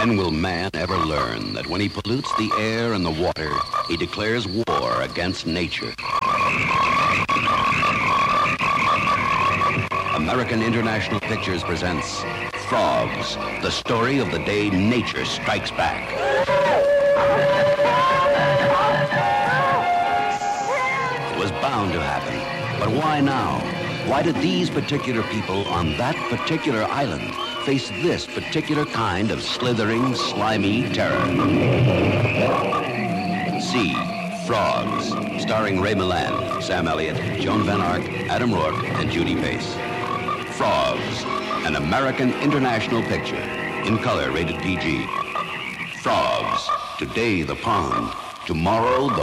When will man ever learn that when he pollutes the air and the water, he declares war against nature? American International Pictures presents Frogs, the story of the day nature strikes back. It was bound to happen, but why now? Why did these particular people on that particular island face this particular kind of slithering, slimy terror? See Frogs, starring Ray Milland, Sam Elliott, Joan Van Ark, Adam Rourke, and Judy Pace. Frogs, an American International picture, in color, rated PG. Frogs, today the pond, tomorrow the